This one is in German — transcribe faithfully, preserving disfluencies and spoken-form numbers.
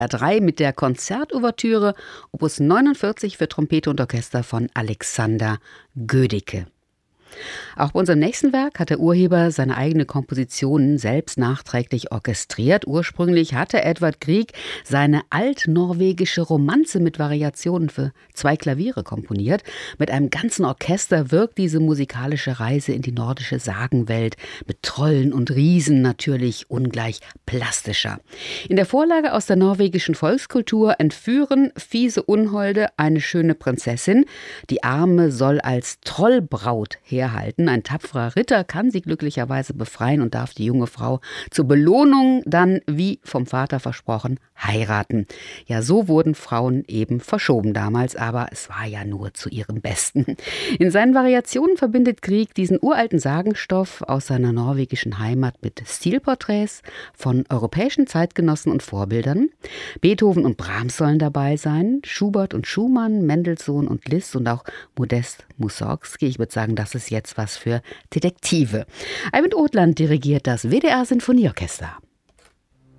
drei mit der Konzertouvertüre Opus neunundvierzig für Trompete und Orchester von Alexander Gödicke. Auch bei unserem nächsten Werk hat der Urheber seine eigene Komposition selbst nachträglich orchestriert. Ursprünglich hatte Edvard Grieg seine altnorwegische Romanze mit Variationen für zwei Klaviere komponiert. Mit einem ganzen Orchester wirkt diese musikalische Reise in die nordische Sagenwelt mit Trollen und Riesen natürlich ungleich plastischer. In der Vorlage aus der norwegischen Volkskultur entführen fiese Unholde eine schöne Prinzessin. Die Arme soll als Trollbraut herhalten. Ein tapferer Ritter kann sie glücklicherweise befreien und darf die junge Frau zur Belohnung dann, wie vom Vater versprochen, heiraten. Ja, so wurden Frauen eben verschoben damals, aber es war ja nur zu ihrem Besten. In seinen Variationen verbindet Grieg diesen uralten Sagenstoff aus seiner norwegischen Heimat mit Stilporträts von europäischen Zeitgenossen und Vorbildern. Beethoven und Brahms sollen dabei sein, Schubert und Schumann, Mendelssohn und Liszt und auch Modest Mussorgsky. Ich würde sagen, das ist jetzt was für Detektive. Eivind Othland dirigiert das W D R Sinfonieorchester.